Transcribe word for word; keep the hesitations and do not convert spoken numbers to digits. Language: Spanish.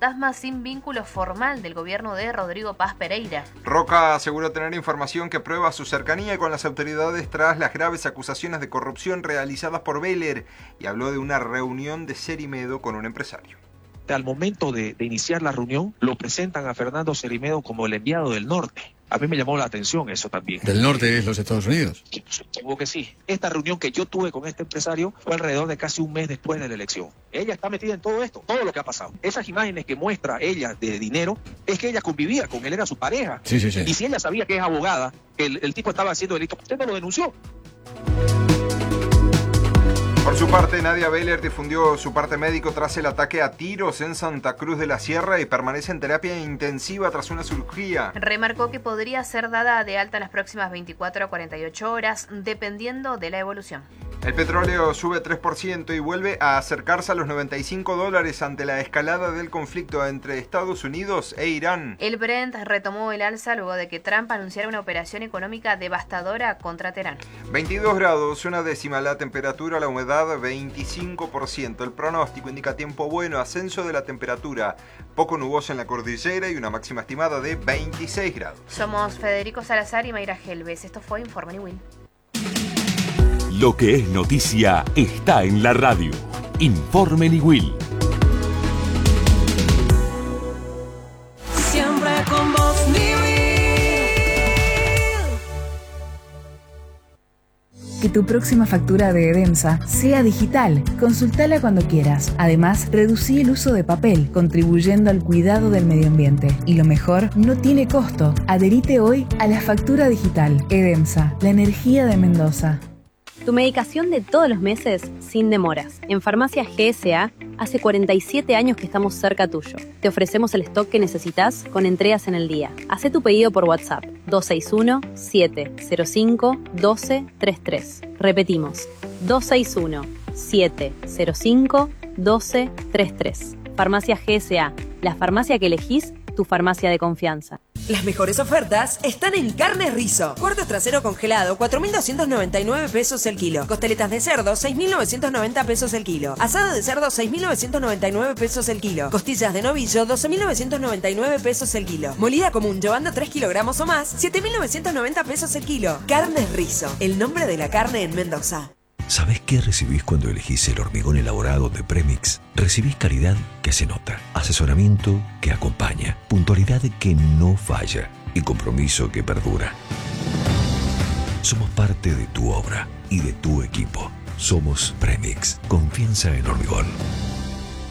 fantasma sin vínculo formal del gobierno de Rodrigo Paz Pereira. Roca aseguró tener información que prueba su cercanía con las autoridades tras las graves acusaciones de corrupción realizadas por Beller y habló de una reunión de Cerimedo con un empresario. Al momento de, de iniciar la reunión, lo presentan a Fernando Cerimedo como el enviado del norte. A mí me llamó la atención eso también. ¿Del norte es los Estados Unidos? Supongo que sí. Esta reunión que yo tuve con este empresario fue alrededor de casi un mes después de la elección. Ella está metida en todo esto, todo lo que ha pasado. Esas imágenes que muestra ella de dinero, es que ella convivía con él, era su pareja. Sí, sí, sí. Y si ella sabía que es abogada, que el, el tipo estaba haciendo delito, usted no lo denunció. Por su parte, Nadia Beller difundió su parte médico tras el ataque a tiros en Santa Cruz de la Sierra y permanece en terapia intensiva tras una cirugía. Remarcó que podría ser dada de alta en las próximas veinticuatro a cuarenta y ocho horas, dependiendo de la evolución. El petróleo sube tres por ciento y vuelve a acercarse a los noventa y cinco dólares ante la escalada del conflicto entre Estados Unidos e Irán. El Brent retomó el alza luego de que Trump anunciara una operación económica devastadora contra Teherán. veintidós grados, una décima la temperatura, la humedad veinticinco por ciento. El pronóstico indica tiempo bueno, ascenso de la temperatura, poco nuboso en la cordillera y una máxima estimada de veintiséis grados. Somos Federico Salazar y Mayra Gelbes. Esto fue Informe Niwil. Lo que es noticia está en la radio. Informe Niwil. Siempre con vos, Que tu próxima factura de Edemsa sea digital. Consultala cuando quieras. Además, reducí el uso de papel, contribuyendo al cuidado del medio ambiente. Y lo mejor, no tiene costo. Adherite hoy a la factura digital. Edemsa, la energía de Mendoza. Tu medicación de todos los meses sin demoras. En Farmacia G S A, hace cuarenta y siete años que estamos cerca tuyo. Te ofrecemos el stock que necesitas con entregas en el día. Hacé tu pedido por WhatsApp dos seis uno, siete cero cinco, uno dos tres tres. Repetimos, dos seis uno, siete cero cinco, uno dos tres tres. Farmacia G S A, la farmacia que elegís, tu farmacia de confianza. Las mejores ofertas están en Carnes Rizo. Cuarto trasero congelado, cuatro mil doscientos noventa y nueve pesos el kilo. Costeletas de cerdo, seis mil novecientos noventa pesos el kilo. Asado de cerdo, seis mil novecientos noventa y nueve pesos el kilo. Costillas de novillo, doce mil novecientos noventa y nueve pesos el kilo. Molida común, llevando tres kilogramos o más, siete mil novecientos noventa pesos el kilo. Carnes Rizo, el nombre de la carne en Mendoza. ¿Sabés qué recibís cuando elegís el hormigón elaborado de Premix? Recibís calidad que se nota, asesoramiento que acompaña, puntualidad que no falla y compromiso que perdura. Somos parte de tu obra y de tu equipo. Somos Premix, confianza en hormigón.